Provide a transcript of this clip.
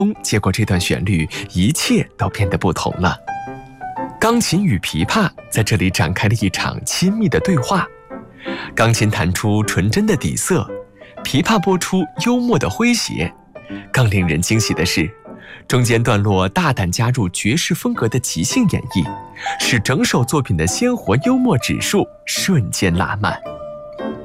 接过这段旋律，一切都变得不同了。钢琴与琵琶在这里展开了一场亲密的对话，钢琴弹出纯真的底色，琵琶拨出幽默的诙谐。更令人惊喜的是，中间段落大胆加入爵士风格的即兴演绎，使整首作品的鲜活幽默指数瞬间拉满。